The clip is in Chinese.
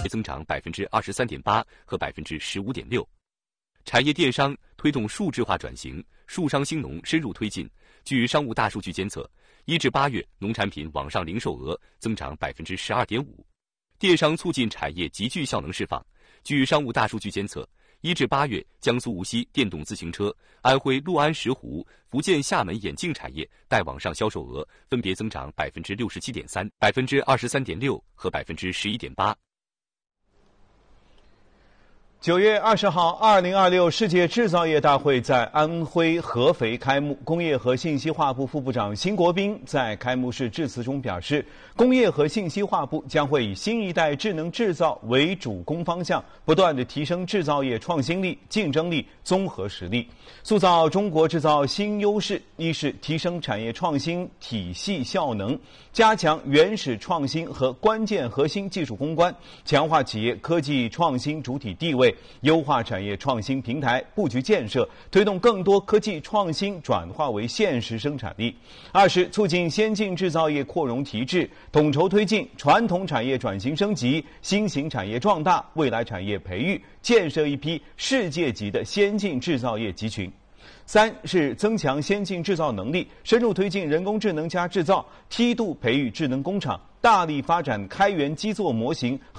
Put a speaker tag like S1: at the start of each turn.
S1: 增长23.8%和15.6%。产业电商推动数字化转型，数商兴农深入推进。据商务大数据监测，1至8月农产品网上零售额增长12.5%。电商促进产业极具效能释放。据商务大数据监测，1至8月，江苏无锡电动自行车、安徽六安石湖、福建厦门眼镜产业带网上销售额分别增长67.3%、23.6%和11.8%。
S2: 9月20号，2026世界制造业大会在安徽合肥开幕。工业和信息化部副部长辛国斌在开幕式致辞中表示，工业和信息化部将会以新一代智能制造为主攻方向，不断地提升制造业创新力、竞争力、综合实力，塑造中国制造新优势。一是提升产业创新体系效能，加强原始创新和关键核心技术攻关，强化企业科技创新主体地位，优化产业创新平台布局建设，推动更多科技创新转化为现实生产力。二是促进先进制造业扩容提质，统筹推进传统产业转型升级、新型产业壮大、未来产业培育，建设一批世界级的先进制造业集群。三是增强先进制造能力，深入推进人工智能加制造，梯度培育智能工厂，大力发展开源基座模型